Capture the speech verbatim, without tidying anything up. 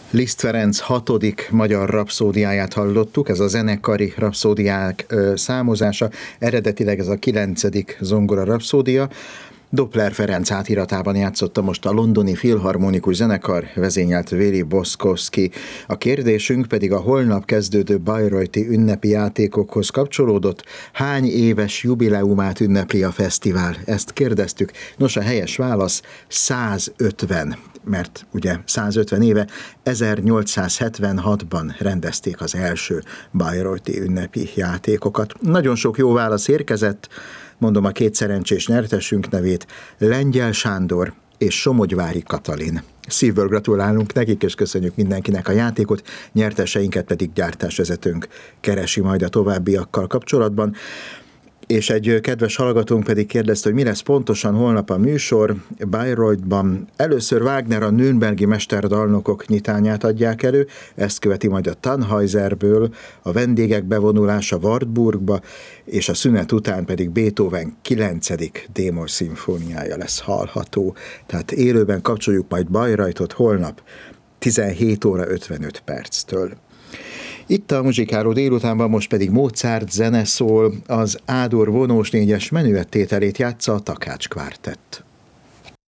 Liszt Ferenc hatodik magyar rapszódiáját hallottuk, ez a zenekari rapszódiák ö, számozása, eredetileg ez a kilencedik zongora rapszódia. Doppler Ferenc átiratában játszotta most a Londoni Filharmonikus Zenekar, vezényelt Véli Boszkowski. A kérdésünk pedig a holnap kezdődő bayreuthi ünnepi játékokhoz kapcsolódott. Hány éves jubileumát ünnepli a fesztivál? Ezt kérdeztük. Nos, a helyes válasz százötven, mert ugye százötven éve ezernyolcszázhetvenhatban rendezték az első bayreuthi ünnepi játékokat. Nagyon sok jó válasz érkezett, mondom a két szerencsés nyertesünk nevét, Lengyel Sándor és Somogyvári Katalin. Szívből gratulálunk nekik, és köszönjük mindenkinek a játékot, nyerteseinket pedig gyártásvezetőnk keresi majd a továbbiakkal kapcsolatban. És egy kedves hallgatónk pedig kérdezte, hogy mi lesz pontosan holnap a műsor. Bayreuthban először Wagner a nürnbergi mesterdalnokok nyitányát adják elő, ezt követi majd a Tannhäuserből a vendégek bevonulása Wartburgba, és a szünet után pedig Beethoven kilencedik d-moll szimfóniája lesz hallható. Tehát élőben kapcsoljuk majd Bayreuthot holnap tizenhét óra ötvenöt perctől. Itt a Muzsikáló délutánban most pedig Mozart zene szól, az Ádor vonós négyes menüettételét játsza a Takács Kvártett.